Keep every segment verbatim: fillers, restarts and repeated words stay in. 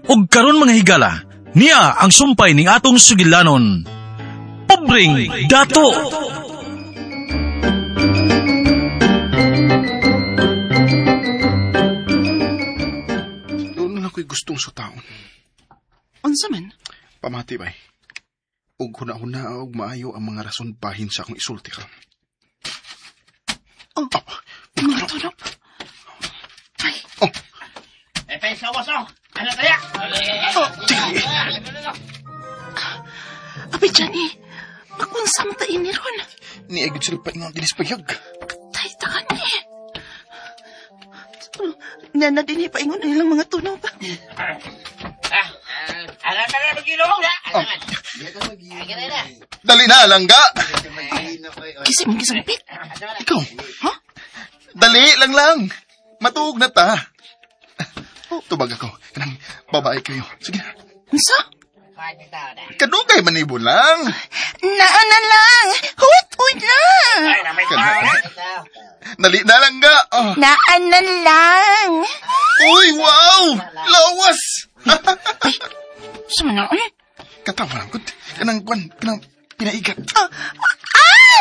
ug karon mga higala, niya ang sumpay ning atong sugilanon. Pobreng dato. Doon lang ko'y gustong sa taon. Unsa man? Pamati bay. Ug huna-huna og maayo ang mga rason bahin sa akong isulti ka. Oh, mga tunog. Ay. Oh. Eh, pensa mo, so. Ano kaya? Oh, sige. Abi, Johnny. Makunsam ta ini ron. Niagid sila pa ingang ginispayag. Tay, takan ni. Nana din ipaingon na ilang mga tunog. Ah, alam na na mag-ilong na. Oh. Alam na. Dali na, langga. Kisi mong gisampit. Ikaw. Ha? Dali lang lang. Matuog na ta. Tubag ako. Kanang babae kayo. Sige na. Unsa? Kadugay manibo lang. Naana lang. Huwit, huwit lang. Ay, na may tao. Dali na, langga. Oh. Naana lang. Uy, wow! Lawas! Ay, sumana. Ay, Katawa lang ko. Kanang kwan, kanang pinaigat. ah, ah!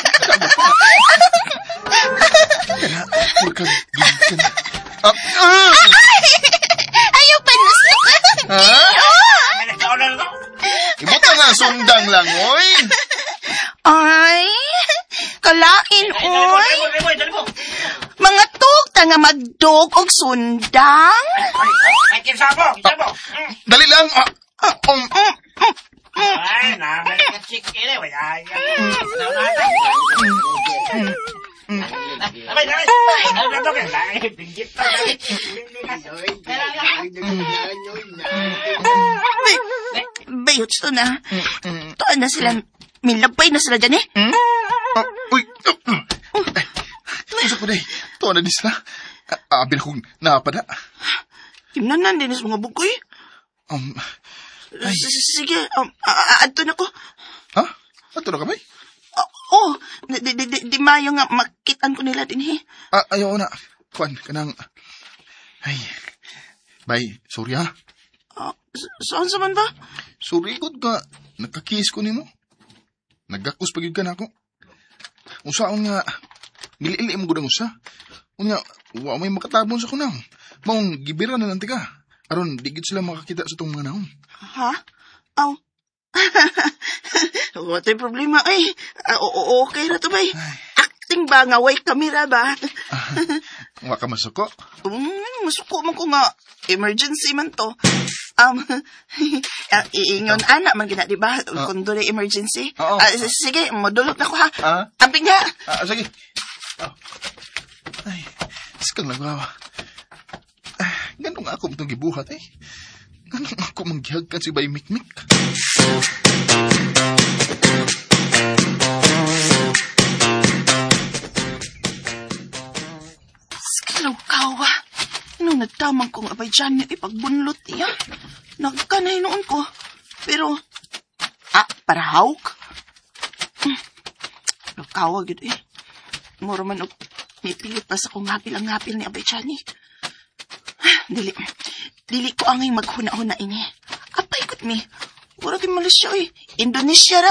Kana, purkag, gigan. Ah, ah! Ayaw pa na sa... Ha? May nagkaw na lang. Ibuta nga sundang lang, oy! Ay, kalain, Ay, oy. dali mo, dali mo, dali mo. Mga tugta nga magdog og sundang. Ay, kinsabo, kinsabo. Dali lang! Ah, ah, um, Ay, na, may nagkatsik kini. Ay, ay, Abay, abay. Ay, nato ka. Ay, binggit pa. Bayot to na. Tuan na sila. Milabay na sila dyan eh. ah, uy! Isa ko day. Tuwa na di sila. Ah, Abil kong napada. Timnanan din sa mga bukoy. Um, S- Sige, um, a- a- adto na ko. ha? Ato na kamay? Oh, di, di, di, di mayo nga makitan ko nila din eh. Ah, ayaw na. Kwan, kanang... Ay, bay, sorry ha. Ah, s- saan sa man ba? Sorry god ka. Nagkakiss ko nimo. Naggakus pagid ka na ako. Usaon nga, milili mo gudang usa. Unya, wa may makatabon sa kunang. Maong gibira na lang ka. Aron, digit sila makakita sa itong mga naon. Ha? Aw. Wala tayong problema. Ay, ah, o- o- okay na to ba? Acting ba nga? Way kamera ba? Wa ka masuko. Um, masuko man ko nga. Emergency man to. Um, ah, iingon anak man gina, di ba? Kung doon ay emergency. Oo. Ah, s- sige, modulot na ko ha. Ah? Amping nga. Ah, sige. Oh. Ay, skang nagawa. Ah, ganun nga ako itong gibuhat eh. Ganun ako manggihagkan si Bay Mikmik. Skilaw kawa. Nung nadamang kong abay dyan niya ipagbunlot niya. Nagkanay noon ko. Pero, ah, para hawk. Hmm. Kawa gud eh. Mura man og nipilit pa sa kong ngapil-ngapil ni abay dyan eh. Ah, Dili. Dili ko angay maghuna-huna ini. Apay kot mi. Ura di Malaysia eh. Indonesia ra.